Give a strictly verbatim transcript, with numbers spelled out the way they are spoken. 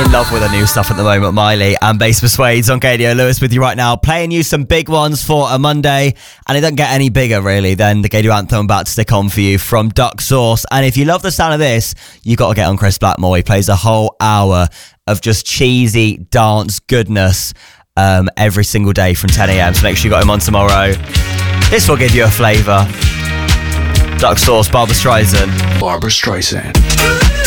in love with her new stuff at the moment, Miley and Bass Persuades on Gadio Lewis with you right now, playing you some big ones for a Monday, and it doesn't get any bigger really than the Gadio anthem I'm about to stick on for you from Duck Sauce. And if you love the sound of this, you got to get on Chris Blackmore. He plays a whole hour of just cheesy dance goodness um, every single day from ten a.m, so make sure you got him on tomorrow. This will give you a flavour. Duck Sauce, Barbra Streisand. Barbra Streisand.